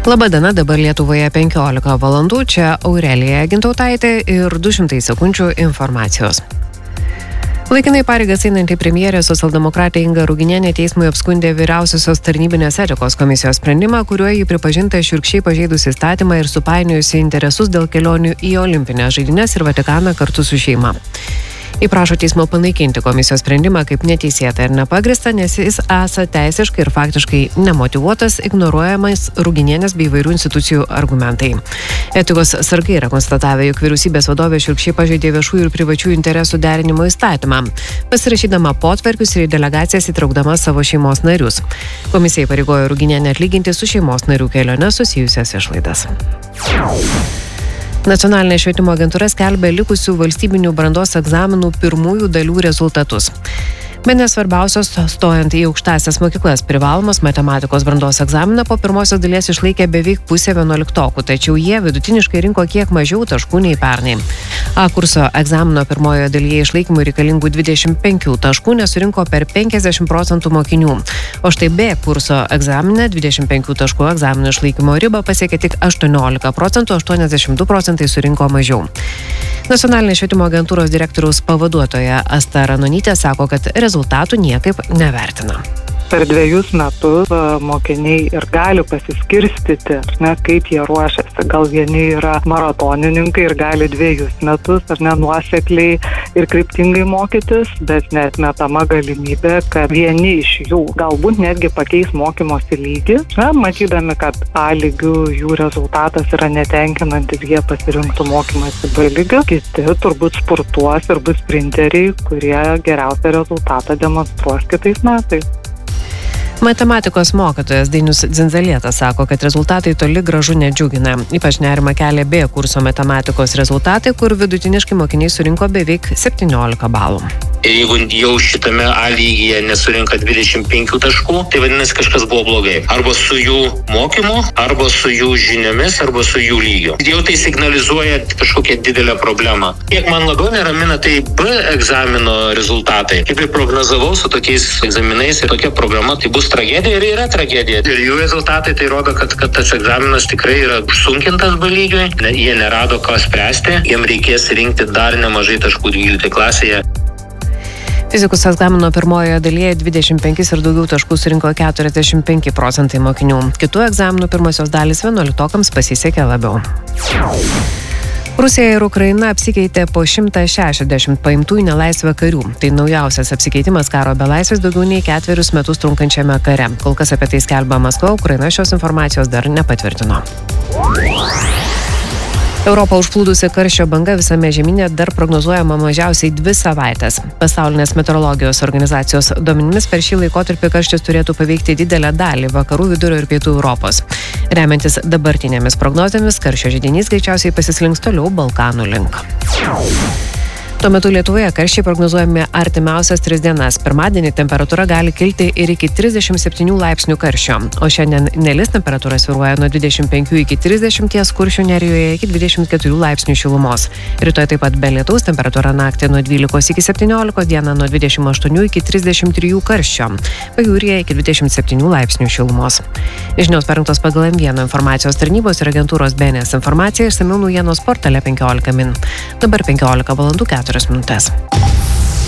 Labadiena, dabar Lietuvoje 15 valandų, čia Aurelija Gintautaitė ir 200 sekundžių informacijos. Laikinai pareigas einanti premjerė socialdemokratė Inga Ruginienė teismui apskundė Vyriausiosios tarnybinės etikos komisijos sprendimą, kuriuo ji pripažinta šiurkščiai pažeidusi įstatymą ir supainiojusi interesus dėl kelionių į Olimpines žaidynes ir Vatikaną kartu su šeima. Ji prašo teismo panaikinti komisijos sprendimą kaip neteisėtą ir nepagrįstą, nes jis esą teisiškai ir faktiškai nemotyvuotas, ignoruojamas Ruginienės bei įvairių institucijų argumentai. Etikos sargai yra konstatavę, jog vyriausybės vadovė šiurkščiai pažeidė viešųjų ir privačių interesų derinimo įstatymą, pasirašydama potvarkius ir į delegacijas įtraukdama savo šeimos narius. Komisija įpareigojo Ruginienę atlyginti su šeimos narių keliones susijusias išlaidas. Nacionalinė švietimo agentūra skelbia likusių valstybinių brandos egzaminų pirmųjų dalių rezultatus. Bene svarbiausios stojant į aukštąsias mokyklas privalomos matematikos brandos egzaminą po pirmosios dalies išlaikė beveik pusė 11-okų, tačiau jie vidutiniškai rinko kiek mažiau taškų nei pernai. A kurso egzamino pirmojoje dalyje išlaikymų reikalingų 25 taškų nesurinko per 50% mokinių, o štai B kurso egzamine 25 taškų egzamino išlaikymo ribą pasiekė tik 18%, 82% surinko mažiau. Nacionalinės švietimo agentūros direktoriaus pavaduotoja Asta Ranonytė sako, kad rezultatų niekaip nevertina. Per 2 metus mokiniai ir gali pasiskirstyti, kaip jie ruošiasi. Gal vieni yra maratonininkai ir gali 2 metus nuosekliai ir kryptingai mokytis, bet neatmetama galimybė, kad vieni iš jų galbūt netgi pakeis mokymosi lygį. Matydami, kad A lygių jų rezultatas yra netenkinantis, jie pasirinktų mokymasi B lygiu. Kiti turbūt sportuos ir bus sprinteriai, kurie geriausią rezultatą demonstruos kitais metais. Matematikos mokytojas Dainius Dzindzalietas sako, kad rezultatai toli gražu nedžiugina. Ypač nerimą kelia B kurso matematikos rezultatai, kur vidutiniškai mokiniai surinko beveik 17 balų. Ir jeigu jau šitame A lygyje nesurinka 25 taškų, tai vadinasi kažkas buvo blogai. Arba su jų mokymu, arba su jų žiniomis, arba su jų lygiu. Jau tai signalizuoja kažkokią didelę problemą. Kiek man labiau neramina, tai B egzamino rezultatai. Kaip ir prognozavau su tokiais egzaminais ir tokia programa, tai bus tragedija ir yra tragedija. Ir jų rezultatai tai rodo, kad tas egzaminas tikrai yra užsunkintas B lygiui. Jie nerado ką spręsti, jiem reikės rinkti dar nemažai taškų 12 klasėje. Fizikos egzamino pirmojoje dalyje 25 ir daugiau taškų surinko 45% mokinių. Kitų egzaminų pirmosios dalys 11-okams pasisekė labiau. Rusija ir Ukraina apsikeitė po 160 paimtų į nelaisvę karių. Tai naujausias apsikeitimas karo belaisvės daugiau nei 4 metus trunkančiame kare. Kol kas apie tai skelbia Maskva, Ukraina šios informacijos dar nepatvirtino. Europą užplūdusi karščio banga visame žemyne dar prognozuojama mažiausiai 2 savaitės. Pasaulinės meteorologijos organizacijos duomenimis per šį laikotarpį karštis turėtų paveikti didelę dalį vakarų, vidurio ir pietų Europos. Remiantis dabartinėmis prognozėmis, karščio židinys greičiausiai pasislinks toliau Balkanų link. Tuo metu Lietuvoje karščiai prognozuojami artimiausias 3 dienas. Pirmadienį temperatūra gali kilti ir iki 37 laipsnių karščio, o šiandien nelis temperatūra svyruoja nuo 25 iki 30, Kuršių nerijoje iki 24 laipsnių šilumos. Rytoj taip pat be lietaus temperatūra naktį nuo 12 iki 17, dieną nuo 28 iki 33 karščio, pajūryje iki 27 laipsnių šilumos. Žinios parengtos pagal M1 informacijos tarnybos ir agentūros BNS informacija, išsamiau naujienos portale 15 min. Dabar 15 valandų 4 minutės.